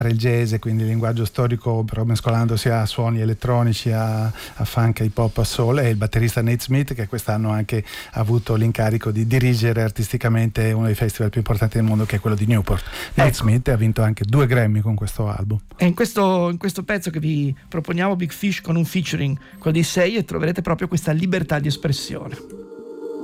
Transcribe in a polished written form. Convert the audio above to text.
il jazz, quindi il linguaggio storico, però mescolandosi a suoni elettronici, a funk, a hip hop, a soul, e il batterista Nate Smith, che quest'anno anche ha avuto l'incarico di dirigere artisticamente uno dei festival più importanti del mondo, che è quello di Newport. Nate Smith ha vinto anche 2 Grammy con questo album. E in questo pezzo che vi proponiamo, Big Fish con un featuring, quello dei 6, e troverete proprio questa libertà di espressione.